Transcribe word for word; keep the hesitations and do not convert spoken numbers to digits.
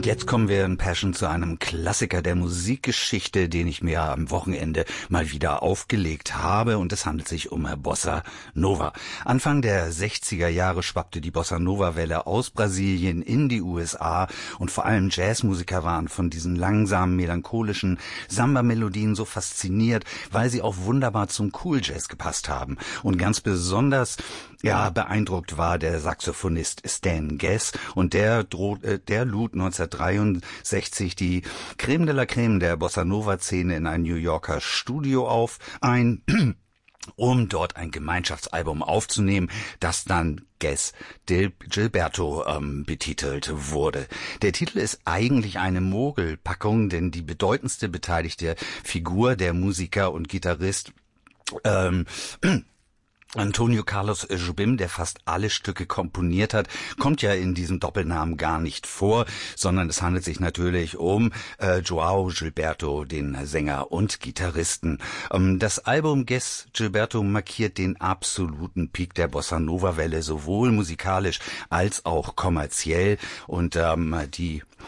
Und jetzt kommen wir in Passion zu einem Klassiker der Musikgeschichte, den ich mir am Wochenende mal wieder aufgelegt habe. Und es handelt sich um Bossa Nova. Anfang der sechziger Jahre schwappte die Bossa Nova-Welle aus Brasilien in die U S A. Und vor allem Jazzmusiker waren von diesen langsamen, melancholischen Samba-Melodien so fasziniert, weil sie auch wunderbar zum Cool Jazz gepasst haben. Und ganz besonders ja beeindruckt war der Saxophonist Stan Getz. Und der, droht, äh, der lud neunzehnhundertdreiundsechzig die Creme de la Creme der Bossa Nova-Szene in ein New Yorker Studio auf ein, um dort ein Gemeinschaftsalbum aufzunehmen, das dann Getz Gilberto ähm, betitelt wurde. Der Titel ist eigentlich eine Mogelpackung, denn die bedeutendste beteiligte Figur, der Musiker und Gitarrist ähm, Antonio Carlos Jobim, der fast alle Stücke komponiert hat, kommt ja in diesem Doppelnamen gar nicht vor, sondern es handelt sich natürlich um äh, Joao Gilberto, den Sänger und Gitarristen. Ähm, das Album Getz Gilberto markiert den absoluten Peak der Bossa Nova Welle, sowohl musikalisch als auch kommerziell, und ähm, die